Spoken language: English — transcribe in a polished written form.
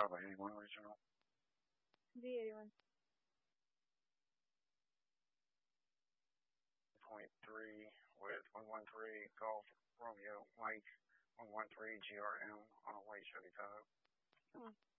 Bravo 81 Regional. D81. Point 3 with 113 Golf Romeo Mike 113 GRM on a white Chevy Tahoe.